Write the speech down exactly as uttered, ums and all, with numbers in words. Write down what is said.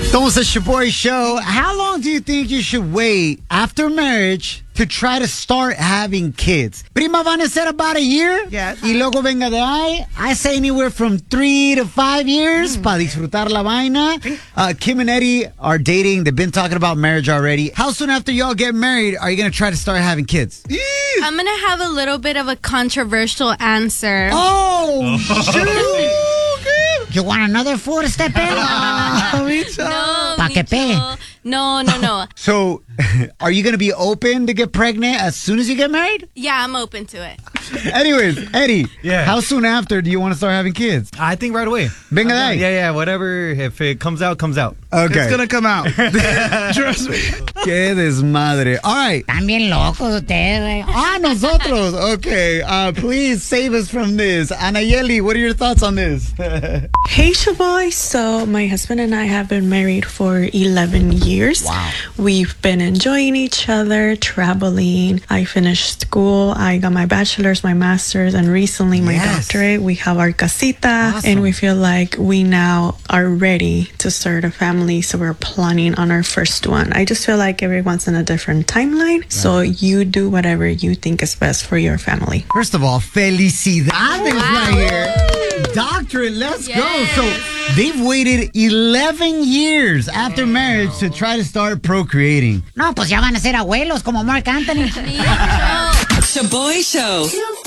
Estamos at Shaboy Show. How long do you think you should wait after marriage to try to start having kids? Prima Vanessa said about a year. Yes. Y luego venga de ahí. I say anywhere from three to five years mm. para disfrutar la vaina. Uh, Kim and Eddie are dating. They've been talking about marriage already. How soon after y'all get married are you going to try to start having kids? I'm going to have a little bit of a controversial answer. Oh, shoot. You want another fool to step in? No, Pa que pe. No, no, no. So, are you going to be open to get pregnant as soon as you get married? Yeah, I'm open to it. Anyways, Eddie, yeah. How soon after do you want to start having kids? I think right away. Venga de ahí. Yeah, yeah, whatever. If it comes out, comes out. Okay. It's going to come out. Trust me. Qué desmadre. All right. También locos ustedes. Ah, nosotros. Okay. Uh, please save us from this. Anayeli, what are your thoughts on this? Hey, Shaboy. So, my husband and I have been married for eleven years. Wow. We've been enjoying each other, traveling. I finished school. I got my bachelor's, my master's, and recently my Yes. doctorate. We have our casita, Awesome. and we feel like we now are ready to start a family. So, we're planning on our first one. I just feel like everyone's in a different timeline. Right. So, you do whatever you think is best for your family. First of all, felicidades right here. Doctorate, let's Yes. go. So they've waited eleven years after marriage to try to start procreating. No, pues ya van a ser abuelos como Mark Anthony. Sí, no. Shaboy Show.